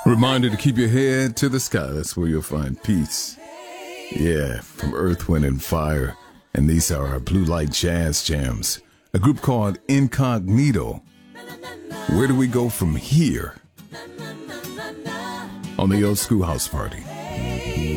Reminder to keep your head to the sky. That's where you'll find peace. Yeah, from Earth, Wind, and Fire. And these are our Blue Light Jazz Jams. A group called Incognito. Where do we go from here? On the Old School House Party.